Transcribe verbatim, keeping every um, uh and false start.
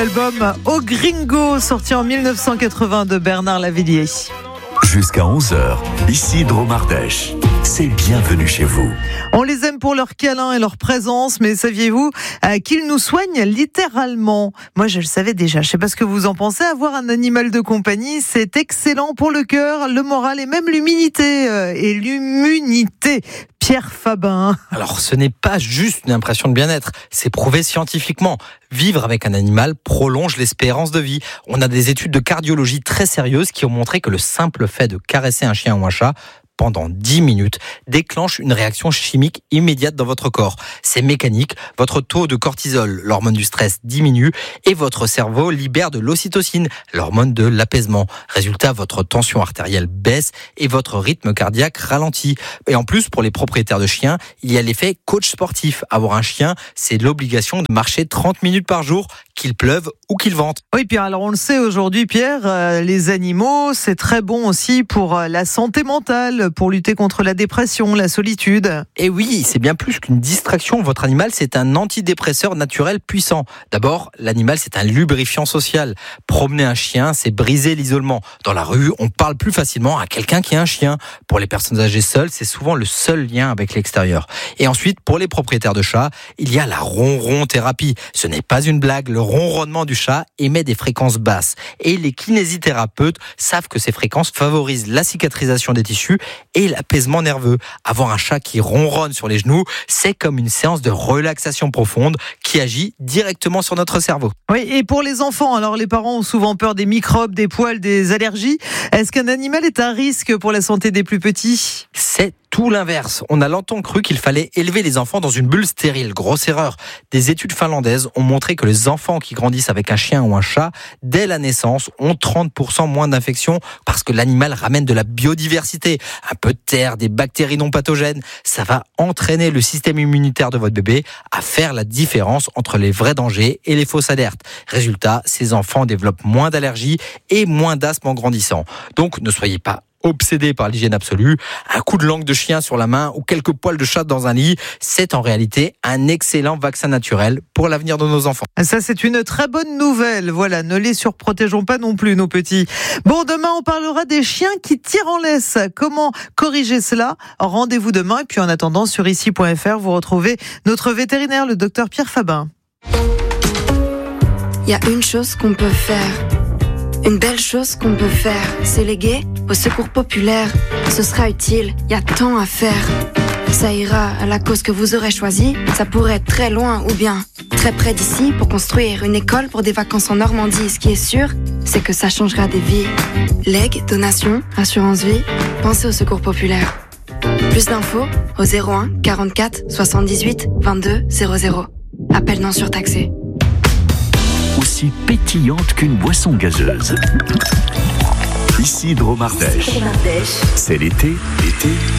Album Au Gringo, sorti en mille neuf cent quatre-vingts de Bernard Lavilliers. Jusqu'à onze heures, ici Dromardèche. C'est bienvenue chez vous. On les aime pour leur câlin et leur présence, mais saviez-vous euh, qu'ils nous soignent littéralement ? Moi, je le savais déjà. Je sais pas ce que vous en pensez. Avoir un animal de compagnie, c'est excellent pour le cœur, le moral et même l'immunité. Euh, et l'immunité. Pierre Fabin. Alors, ce n'est pas juste une impression de bien-être, c'est prouvé scientifiquement. Vivre avec un animal prolonge l'espérance de vie. On a des études de cardiologie très sérieuses qui ont montré que le simple fait de caresser un chien ou un chat pendant dix minutes déclenche une réaction chimique immédiate dans votre corps. C'est mécanique, votre taux de cortisol, l'hormone du stress, diminue et votre cerveau libère de l'ocytocine, l'hormone de l'apaisement. Résultat, votre tension artérielle baisse et votre rythme cardiaque ralentit. Et en plus, pour les propriétaires de chiens, il y a l'effet coach sportif. Avoir un chien, c'est l'obligation de marcher trente minutes par jour, qu'il pleuve ou qu'il vente. Oui, Pierre, alors on le sait aujourd'hui, Pierre, euh, les animaux, c'est très bon aussi pour euh, la santé mentale, pour lutter contre la dépression, la solitude. Et oui, c'est bien plus qu'une distraction. Votre animal, c'est un antidépresseur naturel puissant. D'abord, l'animal, c'est un lubrifiant social. Promener un chien, c'est briser l'isolement. Dans la rue, on parle plus facilement à quelqu'un qui a un chien. Pour les personnes âgées seules, c'est souvent le seul lien avec l'extérieur. Et ensuite, pour les propriétaires de chats, il y a la ronron thérapie. Ce n'est pas une blague. Le ronronnement du chat émet des fréquences basses. Et les kinésithérapeutes savent que ces fréquences favorisent la cicatrisation des tissus et l'apaisement nerveux. Avoir un chat qui ronronne sur les genoux, c'est comme une séance de relaxation profonde qui agit directement sur notre cerveau. Oui, et pour les enfants, alors les parents ont souvent peur des microbes, des poils, des allergies. Est-ce qu'un animal est un risque pour la santé des plus petits ? C'est tout l'inverse. On a longtemps cru qu'il fallait élever les enfants dans une bulle stérile. Grosse erreur. Des études finlandaises ont montré que les enfants qui grandissent avec un chien ou un chat, dès la naissance, ont trente pour cent moins d'infections parce que l'animal ramène de la biodiversité. Un peu de terre, des bactéries non pathogènes. Ça va entraîner le système immunitaire de votre bébé à faire la différence entre les vrais dangers et les fausses alertes. Résultat, ces enfants développent moins d'allergies et moins d'asthme en grandissant. Donc, ne soyez pas obsédé par l'hygiène absolue, un coup de langue de chien sur la main ou quelques poils de chat dans un lit, c'est en réalité un excellent vaccin naturel pour l'avenir de nos enfants. Ça, c'est une très bonne nouvelle. Voilà, ne les surprotégeons pas non plus, nos petits. Bon, demain, on parlera des chiens qui tirent en laisse. Comment corriger cela ? Rendez-vous demain. Et puis, en attendant, sur ici point f r, vous retrouvez notre vétérinaire, le docteur Pierre Fabin. Il y a une chose qu'on peut faire. Une belle chose qu'on peut faire, c'est léguer au secours populaire. Ce sera utile, il y a tant à faire. Ça ira à la cause que vous aurez choisie. Ça pourrait être très loin ou bien très près d'ici pour construire une école pour des vacances en Normandie. Ce qui est sûr, c'est que ça changera des vies. Legs, donation, assurance vie, pensez au secours populaire. Plus d'infos au zéro un quarante-quatre soixante-dix-huit vingt-deux zéro zéro. Appel non surtaxé. Aussi pétillante qu'une boisson gazeuse. Ici Dromardèche. C'est l'été, l'été